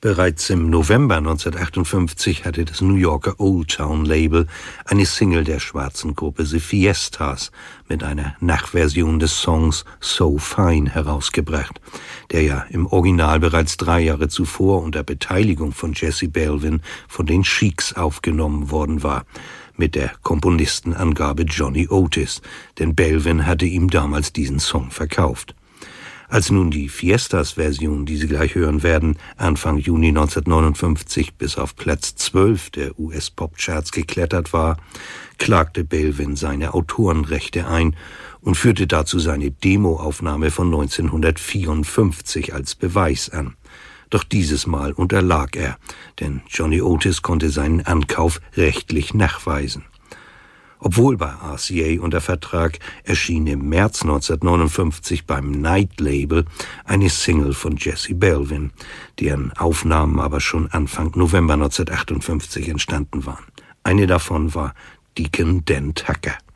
Bereits im November 1958 hatte das New Yorker Old Town Label eine Single der schwarzen Gruppe The Fiestas mit einer Nachversion des Songs So Fine herausgebracht, der ja im Original bereits 3 Jahre zuvor unter Beteiligung von Jesse Belvin von den Chics aufgenommen worden war, mit der Komponistenangabe Johnny Otis, denn Belvin hatte ihm damals diesen Song verkauft. Als nun die Fiestas-Version, die Sie gleich hören werden, Anfang Juni 1959 bis auf Platz 12 der US-Pop-Charts geklettert war, klagte Belvin seine Autorenrechte ein und führte dazu seine Demoaufnahme von 1954 als Beweis an. Doch dieses Mal unterlag er, denn Johnny Otis konnte seinen Ankauf rechtlich nachweisen. Obwohl bei RCA unter Vertrag, erschien im März 1959 beim Night Label eine Single von Jesse Belvin, deren Aufnahmen aber schon Anfang November 1958 entstanden waren. Eine davon war Deacon Dan Tucker.